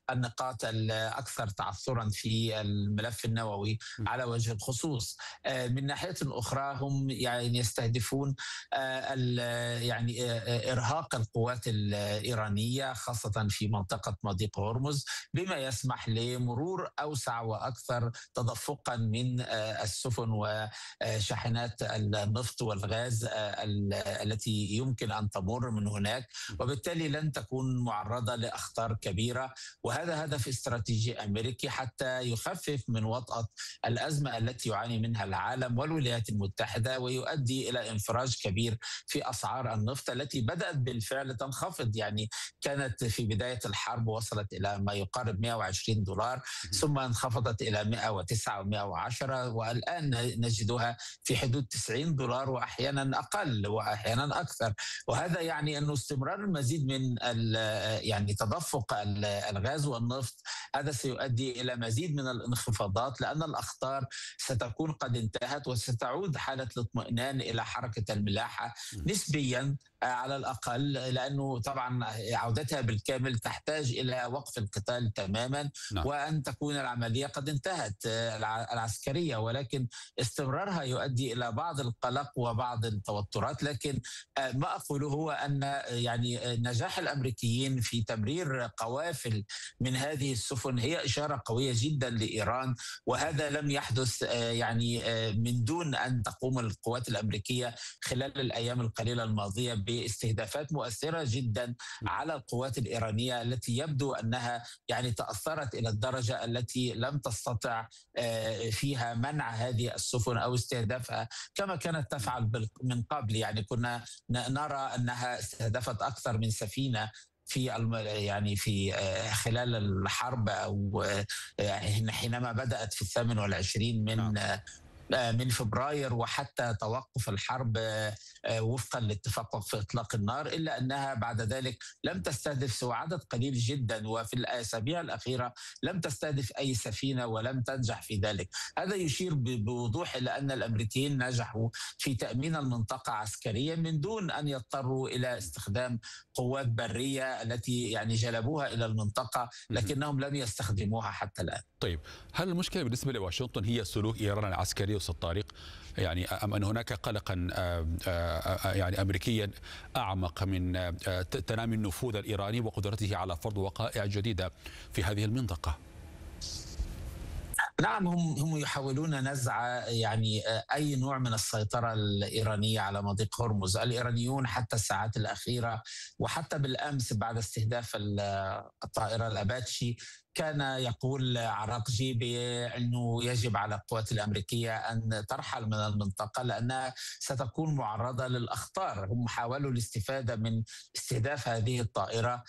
النقاط الأكثر تعثرا في الملف النووي على وجه الخصوص. من ناحية أخرى هم يعني يستهدفون إرهاق القوات الإيرانية خاصة في منطقة مضيق هرمز، بما يسمح لمرور أوسع وأكثر تدفقا من السفن وشاحنات النفط والغاز التي يمكن أن تمر من هناك، وبالتالي لن تكون معرضة لأخطار كبيرة. وهذا هدف استراتيجي أمريكي حتى يخفف من وطأة الأزمة التي يعاني منها العالم والولايات المتحدة، ويؤدي إلى انفراج كبير في أسعار النفط التي بدأت بالفعل تنخفض. يعني كانت في بداية الحرب وصلت إلى ما يقارب $120، ثم انخفضت إلى 109 و110، والآن نجدها في حدود $90 وأحيانا أقل وأحيانا أكثر. وهذا يعني أنه استمرار المزيد من يعني تدفق الغاز والنفط هذا سيؤدي إلى مزيد من الانخفاضات، لأن الأخطار ستكون قد انتهت وستعود حالة الاطمئنان إلى حركة الملاحة نسبيا على الأقل، لأنه طبعا عودتها بالكامل تحتاج إلى وقف القتال تماما وأن تكون العملية قد انتهت العسكرية، ولكن استمرارها يؤدي إلى بعض القلق وبعض التوترات. لكن ما أقوله هو أن يعني نجاح الأمريكيين في تمرير قوافل من هذه السفن هي إشارة قوية جدا لإيران، وهذا لم يحدث يعني من دون أن تقوم القوات الأمريكية خلال الأيام القليلة الماضية باستهدافات مؤثرة جدا على القوات الإيرانية التي يبدو أنها يعني تأثرت إلى الدرجة التي لم تستطع فيها منع هذه السفن أو استهدافها كما كانت تفعل من قبل. يعني كنا نرى أنها استهدفت أكثر من سفينة في خلال الحرب، أو حينما بدأت في 28 من فبراير وحتى توقف الحرب وفقا لاتفاق وقف إطلاق النار، إلا أنها بعد ذلك لم تستهدف سوى عدد قليل جدا، وفي الأسابيع الأخيرة لم تستهدف أي سفينة ولم تنجح في ذلك. هذا يشير بوضوح إلى أن الأمريكيين نجحوا في تأمين المنطقة عسكريا من دون أن يضطروا إلى استخدام قوات برية التي يعني جلبوها إلى المنطقة، لكنهم لم يستخدموها حتى الآن. طيب، هل المشكلة بالنسبة لواشنطن هي سلوك إيران العسكري أستاذ طارق؟ يعني أم أن هناك قلقا يعني أمريكيا أعمق من تنامي النفوذ الإيراني وقدرته على فرض وقائع جديدة في هذه المنطقة؟ نعم، هم يحاولون نزع يعني أي نوع من السيطرة الإيرانية على مضيق هرمز. الإيرانيون حتى الساعات الأخيرة وحتى بالأمس بعد استهداف الطائرة الأباتشي كان يقول عراقجي بأنه يجب على القوات الأمريكية أن ترحل من المنطقة لأنها ستكون معرضة للأخطار. هم حاولوا الاستفادة من استهداف هذه الطائرة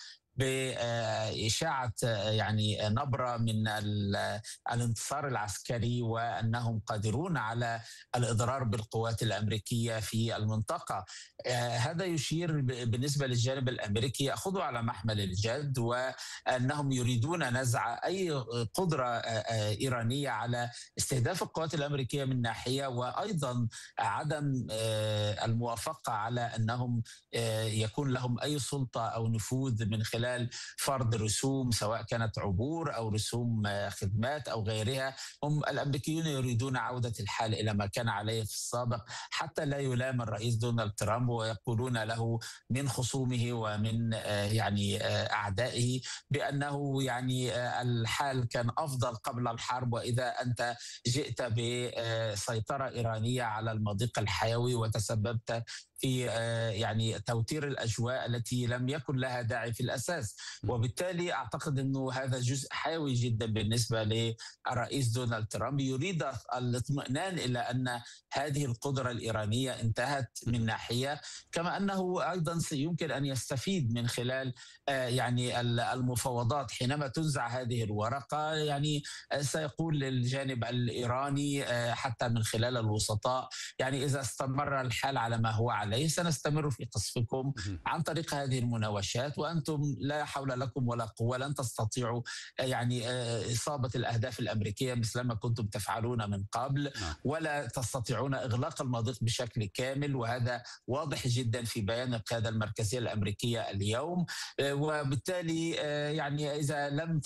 بإشاعة يعني نبرة من الانتصار العسكري وأنهم قادرون على الإضرار بالقوات الأمريكية في المنطقة. هذا يشير بالنسبة للجانب الأمريكي يأخذوا على محمل الجد، وأنهم يريدون نزع أي قدرة إيرانية على استهداف القوات الأمريكية من ناحية، وأيضا عدم الموافقة على أنهم يكون لهم أي سلطة أو نفوذ من خلال فرض رسوم سواء كانت عبور أو رسوم خدمات أو غيرها. هم الأمريكيون يريدون عودة الحال إلى ما كان عليه في السابق حتى لا يلام الرئيس دونالد ترامب ويقولون له من خصومه ومن يعني أعدائه بأنه يعني الحال كان أفضل قبل الحرب، وإذا أنت جئت بسيطرة إيرانية على المضيق الحيوي وتسببت في يعني توتير الأجواء التي لم يكن لها داعي في الأساس. وبالتالي أعتقد أنه هذا جزء حيوي جدا بالنسبة للرئيس دونالد ترامب، يريد الاطمئنان إلى أن هذه القدرة الإيرانية انتهت من ناحية، كما أنه أيضا يمكن أن يستفيد من خلال يعني المفاوضات حينما تنزع هذه الورقة. يعني سيقول للجانب الإيراني حتى من خلال الوسطاء يعني إذا استمر الحال على ما هو عليه سنستمر في قصفكم عن طريق هذه المناوشات، وأنتم لا حول لكم ولا قوة، لن تستطيعوا يعني إصابة الأهداف الأمريكية مثل ما كنتم تفعلون من قبل، ولا تستطيعون إغلاق المضيق بشكل كامل. وهذا واضح جدا في بيان القيادة المركزية الأمريكية اليوم. وبالتالي يعني إذا لم